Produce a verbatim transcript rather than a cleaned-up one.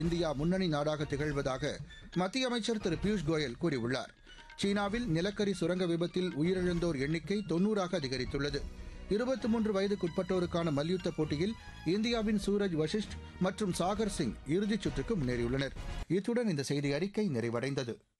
India முன்னணி நாடாக திகழ்வதாக மத்திய அமைச்சர் திரு பியூஷ் கோயல் கூறியுள்ளார். சீனாவில் நிலக்கரி சுரங்க விபத்தில் உயிரிழந்தோர் எண்ணிக்கை தொன்னூறாக அதிகரித்துள்ளது. இருபத்தி மூன்று வயதுக்குட்பட்டோருக்கான மல்யுத்த போட்டியில் இந்தியாவின் சூரஜ் வஷிஷ்ட் மற்றும் சாகர் சிங் இறுதிச் சுற்றுக்கு முன்னேறியுள்ளனர். இத்துடன் இந்த செய்தி அறிக்கை நிறைவடைந்தது.